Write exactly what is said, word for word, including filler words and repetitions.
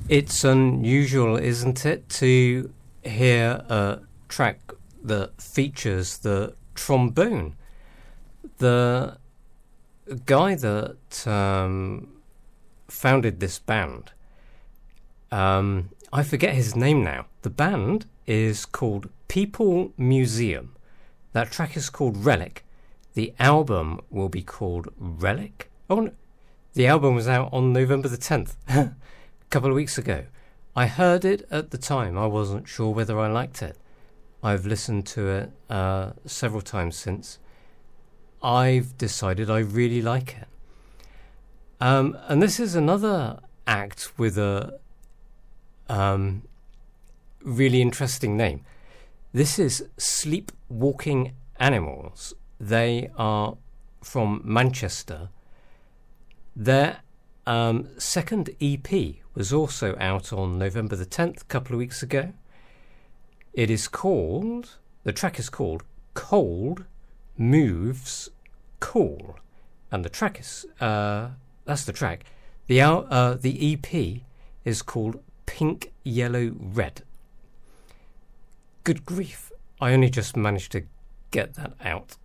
It's unusual, isn't it, to hear a track that features the trombone. The guy that um, founded this band, um, I forget his name now. The band is called People Museum. That track is called Relic. The album will be called Relic. Oh, no. The album was out on November the tenth, a couple of weeks ago. I heard it at the time. I wasn't sure whether I liked it. I've listened to it uh, several times since. I've decided I really like it. Um, and this is another act with a um, really interesting name. This is Sleepwalking Animals. They are from Manchester. Their um, second E P was also out on November the tenth, a couple of weeks ago. It is called, the track is called Cold Moves Cool. And the track is, uh, that's the track. The, uh, the E P is called Pink, Yellow, Red. Good grief. I only just managed to get that out.